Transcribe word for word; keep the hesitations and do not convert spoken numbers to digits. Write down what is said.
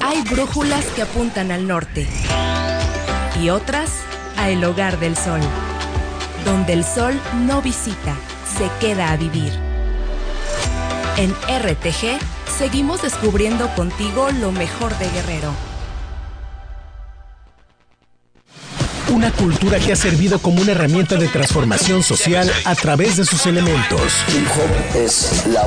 Hay brújulas que apuntan al norte y otras a el hogar del sol, donde el sol no visita, se queda a vivir. En R T G seguimos descubriendo contigo lo mejor de Guerrero. Una cultura que ha servido como una herramienta de transformación social a través de sus elementos. Hip hop es la